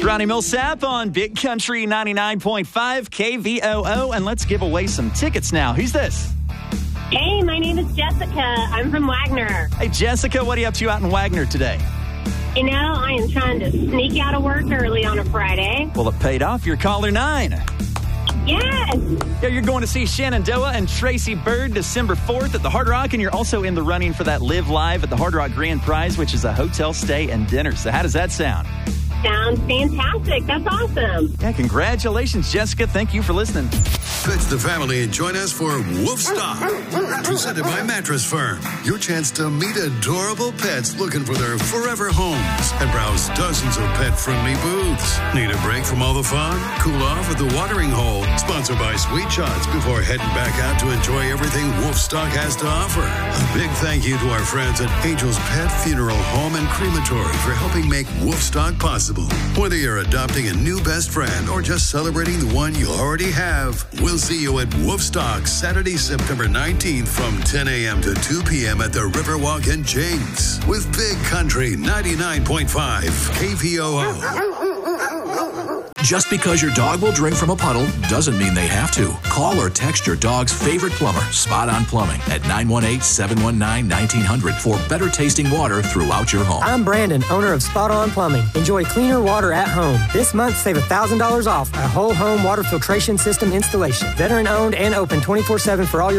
Ronnie Millsap on Big Country 99.5 KVOO, and let's give away some tickets now. Who's this? Hey, my name is Jessica. I'm from Wagner. Hey, Jessica, what are you up to out in Wagner today? You know, I am trying to sneak out of work early on a Friday. Well, it paid off. You're caller 9. Yes! Yeah, you're going to see Shenandoah and Tracy Bird December 4th at the Hard Rock, and you're also in the running for that Live Live at the Hard Rock Grand Prize, which is a hotel stay and dinner. So how does that sound? Sounds fantastic. That's awesome. Yeah, congratulations, Jessica. Thank you for listening. Fetch the family and join us for Woofstock, presented by Mattress Firm. Your chance to meet adorable pets looking for their forever homes and browse dozens of pet-friendly booths. Need a break from all the fun? Cool off at the Watering Hole, sponsored by Sweet Shots, before heading back out to enjoy everything Woofstock has to offer. A big thank you to our friends at Angel's Pet Funeral Home and Crematory for helping make Woofstock possible. Whether you're adopting a new best friend or just celebrating the one you already have, we'll see you at Woofstock Saturday, September 19th from 10 a.m. to 2 p.m. at the Riverwalk in Jinx with Big Country 99.5 KVOO. Just because your dog will drink from a puddle doesn't mean they have to. Call or text your dog's favorite plumber, Spot On Plumbing, at 918-719-1900 for better tasting water throughout your home. I'm Brandon, owner of Spot On Plumbing. Enjoy cleaner water at home. This month, save $1,000 off a whole home water filtration system installation. Veteran owned and open 24/7 for all your